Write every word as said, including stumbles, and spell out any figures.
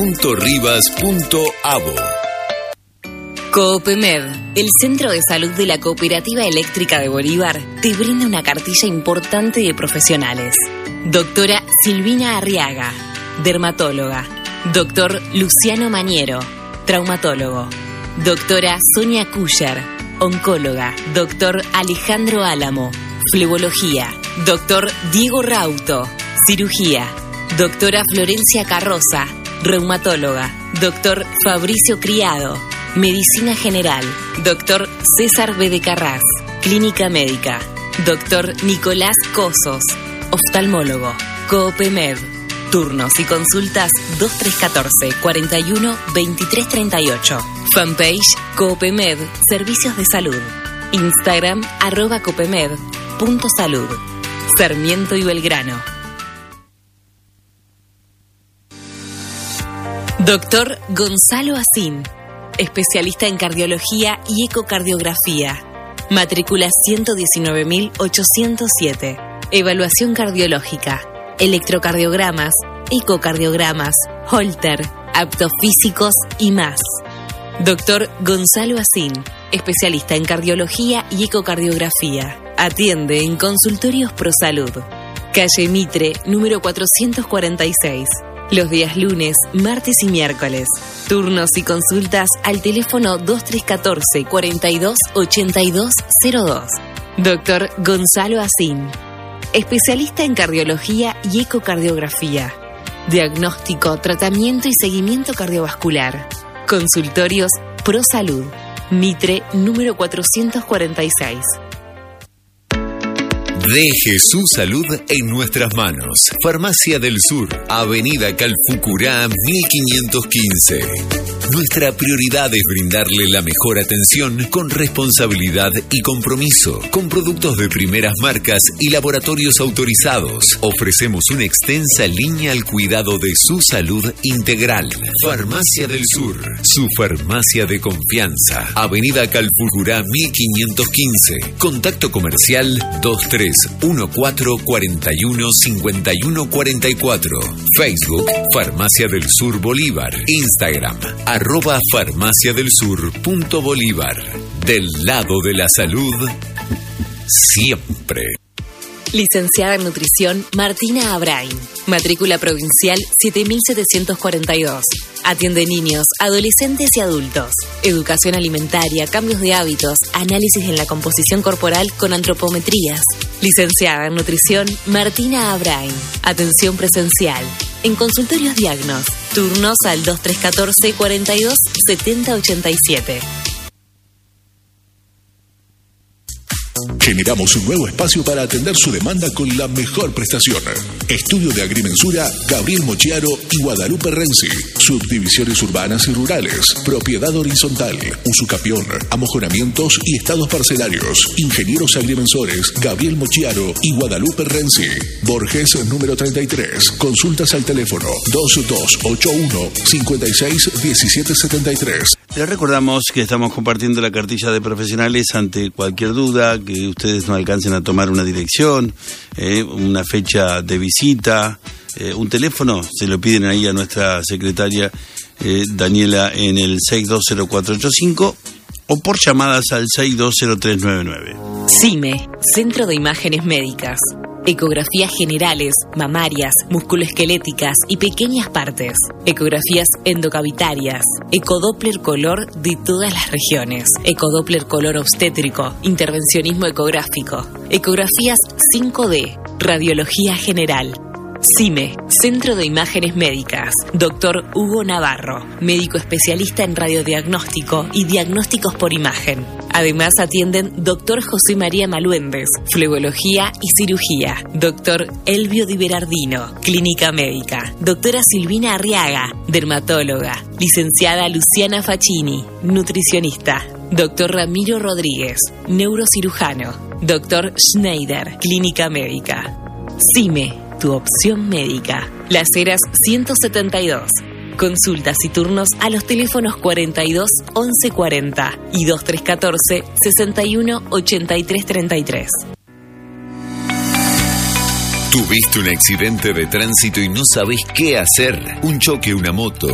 punto rivas punto avo. Coopemed, el centro de salud de la Cooperativa Eléctrica de Bolívar, te brinda una cartilla importante de profesionales. Doctora Silvina Arriaga, dermatóloga. Doctor Luciano Mañero, traumatólogo. Doctora Sonia Cuyer, oncóloga. Doctor Alejandro Álamo, flebología. Doctor Diego Rauto, cirugía. Doctora Florencia Carroza, reumatóloga. Doctor Fabricio Criado, medicina general. Doctor César B. de Carras, clínica médica. Doctor Nicolás Cosos, oftalmólogo. Coopemed, turnos y consultas dos tres uno cuatro, cuarenta y uno, veintitrés treinta y ocho. Fanpage Coopemed, servicios de salud. Instagram arroba coopemed punto salud. Sarmiento y Belgrano. Doctor Gonzalo Asín, especialista en cardiología y ecocardiografía. Matrícula ciento diecinueve mil ochocientos siete. Evaluación cardiológica, electrocardiogramas, ecocardiogramas, Holter, aptos físicos y más. Doctor Gonzalo Asín, especialista en cardiología y ecocardiografía. Atiende en Consultorios ProSalud. Calle Mitre, número cuatrocientos cuarenta y seis. Los días lunes, martes y miércoles. Turnos y consultas al teléfono dos tres uno cuatro, cuarenta y dos, ochenta y dos cero dos. Doctor Gonzalo Asín, especialista en cardiología y ecocardiografía. Diagnóstico, tratamiento y seguimiento cardiovascular. Consultorios ProSalud. Mitre, número cuatrocientos cuarenta y seis. Deje su salud en nuestras manos. Farmacia del Sur, Avenida Calfucurá mil quinientos quince. Nuestra prioridad es brindarle la mejor atención con responsabilidad y compromiso, con productos de primeras marcas y laboratorios autorizados. Ofrecemos una extensa línea al cuidado de su salud integral. Farmacia del Sur, su farmacia de confianza. Avenida Calfucurá mil quinientos quince. Contacto comercial dos tres uno cuatro, cuarenta y uno, cincuenta y uno cuarenta y cuatro. Facebook Farmacia del Sur Bolívar. Instagram arroba farmacia del sur punto bolívar. Del lado de la salud siempre. Licenciada en Nutrición Martina Abrain. Matrícula provincial siete mil setecientos cuarenta y dos. Atiende niños, adolescentes y adultos. Educación alimentaria, cambios de hábitos, análisis en la composición corporal con antropometrías. Licenciada en Nutrición Martina Abrain. Atención presencial. En consultorios Diagnos. Turnos al dos tres uno cuatro, cuarenta y dos, setenta ochenta y siete. Generamos un nuevo espacio para atender su demanda con la mejor prestación. Estudio de Agrimensura, Gabriel Mochiaro y Guadalupe Renzi. Subdivisiones urbanas y rurales. Propiedad horizontal, usucapión, amojonamientos y estados parcelarios. Ingenieros agrimensores, Gabriel Mochiaro y Guadalupe Renzi. Borges número treinta y tres. Consultas al teléfono dos dos ocho uno, cinco seis, uno siete siete tres. Les recordamos que estamos compartiendo la cartilla de profesionales ante cualquier duda, que ustedes no alcancen a tomar una dirección, eh, una fecha de visita, eh, un teléfono, se lo piden ahí a nuestra secretaria eh, Daniela en el seis dos cero cuatro ocho cinco o por llamadas al seis dos cero tres nueve nueve. CIME, Centro de Imágenes Médicas. Ecografías generales, mamarias, musculoesqueléticas y pequeñas partes. Ecografías endocavitarias. Ecodoppler color de todas las regiones. Ecodoppler color obstétrico. Intervencionismo ecográfico. Ecografías cinco D. Radiología general. CIME, Centro de Imágenes Médicas. Doctor Hugo Navarro, médico especialista en radiodiagnóstico y diagnósticos por imagen. Además atienden Doctor José María Maluendes, flebología y cirugía. Doctor Elvio Di Berardino, clínica médica. Doctora Silvina Arriaga, dermatóloga. Licenciada Luciana Facchini, nutricionista. Doctor Ramiro Rodríguez, neurocirujano. Doctor Schneider, clínica médica. CIME, tu opción médica. Las Heras ciento setenta y dos. Consultas y turnos a los teléfonos cuarenta y dos, once cuarenta y dos tres uno cuatro, sesenta y uno, ochenta y tres treinta y tres. ¿Tuviste un accidente de tránsito y no sabés qué hacer? Un choque, una moto,